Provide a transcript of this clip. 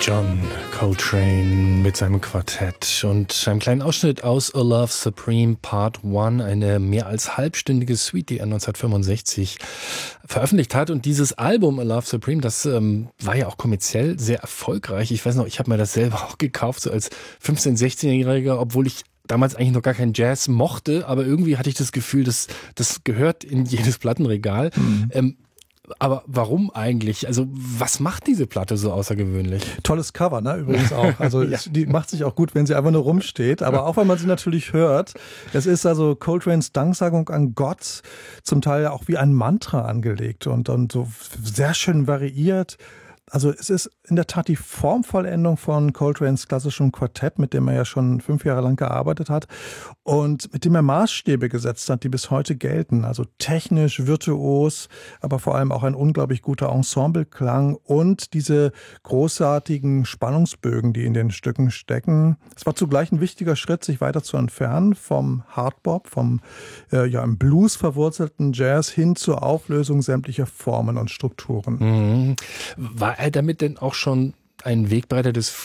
John Coltrane mit seinem Quartett und einem kleinen Ausschnitt aus A Love Supreme Part 1, eine mehr als halbstündige Suite, die er 1965 veröffentlicht hat. Und dieses Album A Love Supreme, das war ja auch kommerziell sehr erfolgreich. Ich weiß noch, ich habe mir das selber auch gekauft, so als 15-, 16-Jähriger, obwohl ich damals eigentlich noch gar keinen Jazz mochte, aber irgendwie hatte ich das Gefühl, das gehört in jedes Plattenregal. Aber warum eigentlich? Also was macht diese Platte so außergewöhnlich? Tolles Cover, ne? Übrigens auch. Also ja. Die macht sich auch gut, wenn sie einfach nur rumsteht. Aber auch wenn man sie natürlich hört. Es ist also Coltranes Danksagung an Gott, zum Teil auch wie ein Mantra angelegt und so sehr schön variiert. Also es ist in der Tat die Formvollendung von Coltranes klassischem Quartett, mit dem er ja schon 5 Jahre lang gearbeitet hat und mit dem er Maßstäbe gesetzt hat, die bis heute gelten. Also technisch, virtuos, aber vor allem auch ein unglaublich guter Ensembleklang und diese großartigen Spannungsbögen, die in den Stücken stecken. Es war zugleich ein wichtiger Schritt, sich weiter zu entfernen vom Hardbop, vom im Blues verwurzelten Jazz hin zur Auflösung sämtlicher Formen und Strukturen. War er damit denn auch schon ein Wegbereiter des